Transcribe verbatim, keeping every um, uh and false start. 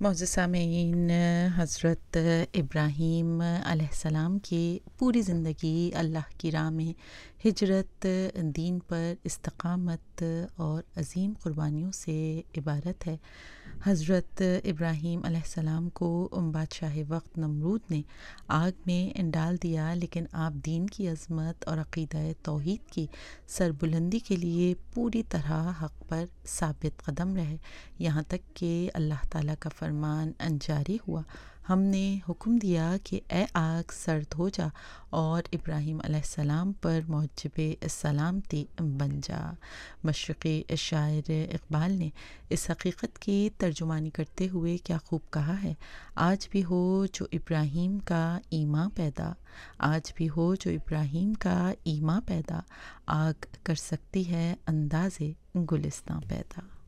मौजूद सामीन, हज़रत इब्राहीम अलैहिस्सलाम की पूरी ज़िंदगी अल्लाह की राह में हिजरत, दीन पर इस्तक़ामत और अज़ीम क़ुरबानियों से इबारत है। हज़रत इब्राहीम अलैहिस्सलाम को बादशाह वक्त नमरूद ने आग में डाल दिया, लेकिन आप दीन की अज़मत और अक़ीदा तौहीद की सरबुलंदी के लिए पूरी तरह हक़ पर साबित कदम रहे, यहाँ तक कि अल्लाह ताला का फरमान जारी हुआ। हमने हुक्म दिया कि ए आग सर्द हो जा और इब्राहीम अलैहिस्सलाम पर मौजब सलामती बन जा। मशरिक़ी शायर इक़बाल ने इस हकीकत की तर्जुमानी करते हुए क्या खूब कहा है, आज भी हो जो इब्राहीम का ईमान पैदा, आज भी हो जो इब्राहीम का ईमान पैदा, आग कर सकती है अंदाज़े गुलिस्तां पैदा।